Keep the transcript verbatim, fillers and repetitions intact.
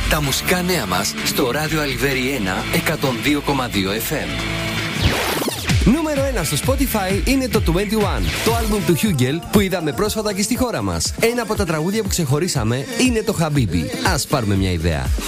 Τα μουσικά νέα μας στο ράδιο Αλιβέρι ένα εκατόν δύο κόμμα δύο εφ εμ. Νούμερο ένα στο Spotify είναι το είκοσι ένα, το άλμπουμ του Hugel που είδαμε πρόσφατα και στη χώρα μας. Ένα από τα τραγούδια που ξεχωρίσαμε είναι το Habibi. Ας πάρουμε μια ιδέα.